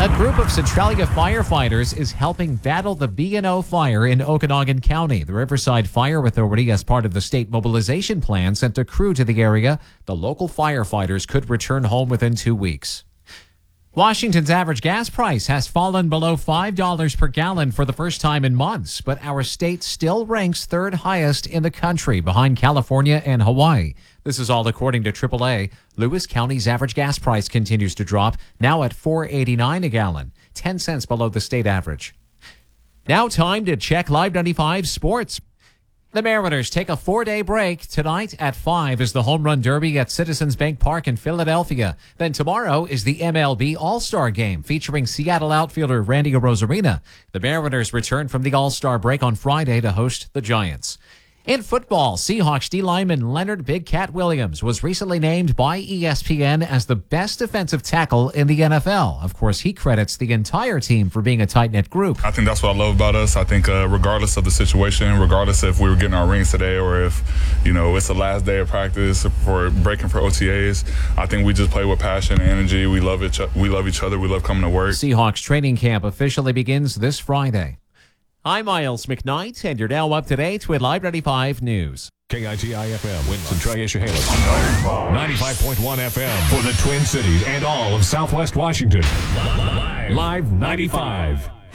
A group of Centralia firefighters is helping battle the B&O fire in Okanogan County. The Riverside Fire Authority, as part of the state mobilization plan, sent a crew to the area. The local firefighters could return home within 2 weeks. Washington's average gas price has fallen below $5 per gallon for the first time in months, but our state still ranks third highest in the country, behind California and Hawaii. This is all according to AAA. Lewis County's average gas price continues to drop, now at $4.89 a gallon, 10 cents below the state average. Now time to check Live 95 sports. The Mariners take a 4-day break. Tonight at 5 is the Home Run Derby at Citizens Bank Park in Philadelphia. Then tomorrow is the MLB All-Star Game featuring Seattle outfielder Randy Arozarena. The Mariners return from the All-Star break on Friday to host the Giants. In football, Seahawks D-lineman Leonard Big Cat Williams was recently named by ESPN as the best defensive tackle in the NFL. Of course, he credits the entire team for being a tight-knit group. I think that's what I love about us. I think regardless of the situation, regardless if we were getting our rings today or if, it's the last day of practice for breaking for OTAs, I think we just play with passion and energy. We love each other. We love coming to work. Seahawks training camp officially begins this Friday. I'm Miles McKnight, and you're now up to date with Live 95 News. KITI-FM, Winston-Troy, Chehalis. 95.1 FM for the Twin Cities and all of Southwest Washington. Live 95.